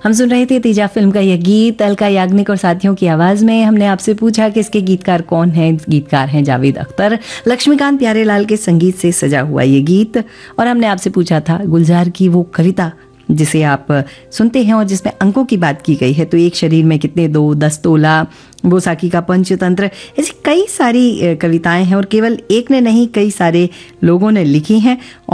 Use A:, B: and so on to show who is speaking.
A: हम सुन रहे थे तेजा फिल्म का यह गीत अलका याग्निक और साथियों की आवाज में। हमने आपसे पूछा कि इसके गीतकार कौन हैं। गीतकार हैं जावेद अख्तर। लक्ष्मीकांत प्यारेलाल के संगीत से सजा हुआ ये गीत। और हमने आपसे पूछा था गुलजार की वो कविता जिसे आप सुनते हैं और जिसमें अंकों की बात की गई है, तो एक शरीर में कितने दो, 10 तोला, बोसाकी का पंचतंत्र, ऐसी कई सारी कविताएं हैं और केवल एक ने नहीं कई सारे लोगों ने लिखी हैं।